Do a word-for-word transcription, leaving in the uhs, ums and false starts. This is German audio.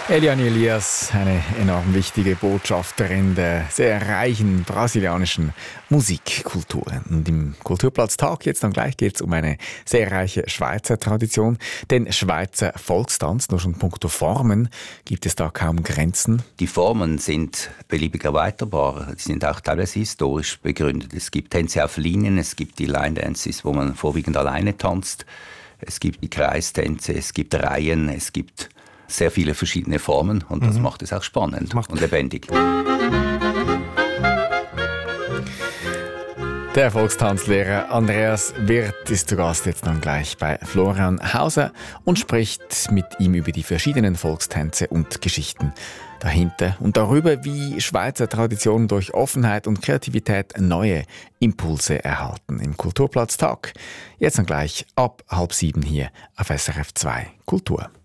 Eliane Elias, eine enorm wichtige Botschafterin der sehr reichen brasilianischen Musikkultur. Und im Kulturplatztag jetzt dann gleich geht es um eine sehr reiche Schweizer Tradition. Den Schweizer Volkstanz, nur schon punkto Formen, gibt es da kaum Grenzen. Die Formen sind beliebig erweiterbar. Sie sind auch teilweise historisch begründet. Es gibt Tänze auf Linien, es gibt die Line Dances, wo man vorwiegend alleine tanzt. Es gibt die Kreistänze, es gibt Reihen, es gibt sehr viele verschiedene Formen und das mhm. macht es auch spannend macht und lebendig. Der Volkstanzlehrer Andreas Wirth ist zu Gast jetzt dann gleich bei Florian Hauser und spricht mit ihm über die verschiedenen Volkstänze und Geschichten dahinter und darüber, wie Schweizer Traditionen durch Offenheit und Kreativität neue Impulse erhalten. Im Kulturplatztag jetzt dann gleich ab halb sieben hier auf S R F zwei Kultur.